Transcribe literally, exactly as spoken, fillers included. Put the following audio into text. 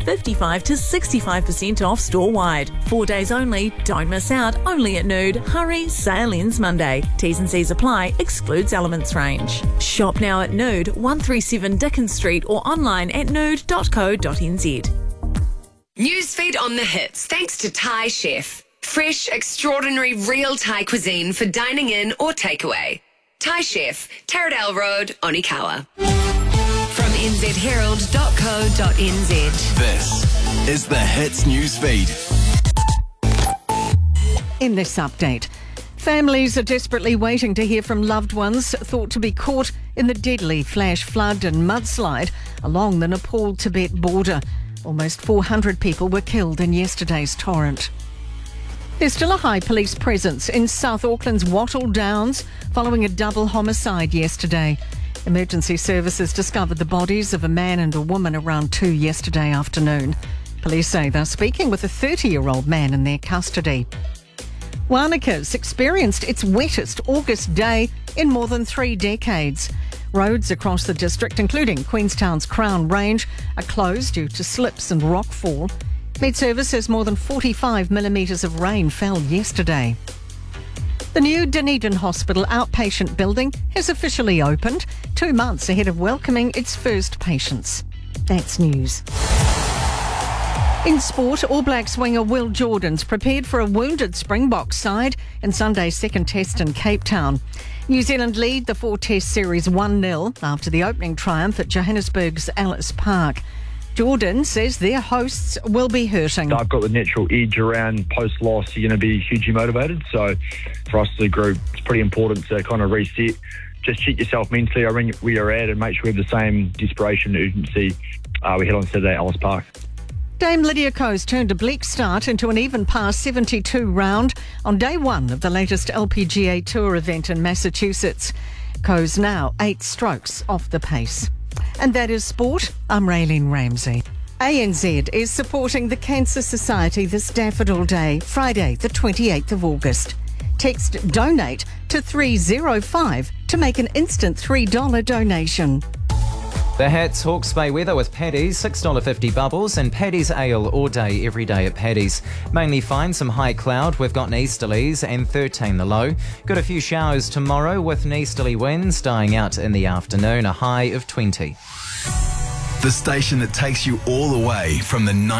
fifty-five to sixty-five percent off store-wide. Four days only, don't miss out, only at Nude. Hurry, sale ends Monday. T's and C's apply, excludes Elements range. Shop now at Nude, one thirty-seven Dickens Street or online at nude dot co dot n z. Newsfeed on the hits thanks to Thai Chef. Fresh, extraordinary, real Thai cuisine for dining in or takeaway. Thai Chef, Taradale Road, Onikawa. From n z herald dot co dot n z. This is the Hits Newsfeed. In this update, families are desperately waiting to hear from loved ones thought to be caught in the deadly flash flood and mudslide along the Nepal-Tibet border. Almost four hundred people were killed in yesterday's torrent. There's still a high police presence in South Auckland's Wattle Downs following a double homicide yesterday. Emergency services discovered the bodies of a man and a woman around two yesterday afternoon. Police say they're speaking with a thirty-year-old man in their custody. Wānaka's experienced its wettest August day in more than three decades. Roads across the district, including Queenstown's Crown Range, are closed due to slips and rockfall. Met Service says more than forty-five millimetres of rain fell yesterday. The new Dunedin Hospital outpatient building has officially opened, two months ahead of welcoming its first patients. That's news. In sport, All Blacks winger Will Jordan's prepared for a wounded Springboks side in Sunday's second test in Cape Town. New Zealand lead the four-test series one nil after the opening triumph at Johannesburg's Ellis Park. Jordan says their hosts will be hurting. I've got the natural edge around post-loss. You're going to be hugely motivated. So for us as a group, it's pretty important to kind of reset. Just check yourself mentally around where you're at and make sure we have the same desperation and urgency uh, we had on Saturday at Ellis Park. Dame Lydia Ko's turned a bleak start into an even par seventy-two round on day one of the latest L P G A Tour event in Massachusetts. Ko's now eight strokes off the pace. And that is sport. I'm Raylene Ramsey. A N Z is supporting the Cancer Society this Daffodil Day, Friday the twenty-eighth of August. Text DONATE to three oh five to make an instant three dollars donation. The Hats Hawke's Bay weather with Paddy's, six dollars fifty bubbles, and Paddy's Ale all day, every day at Paddy's. Mainly fine, some high cloud. We've got easterlies and thirteen the low. Got a few showers tomorrow with easterly winds dying out in the afternoon, a high of twenty. The station that takes you all the way from the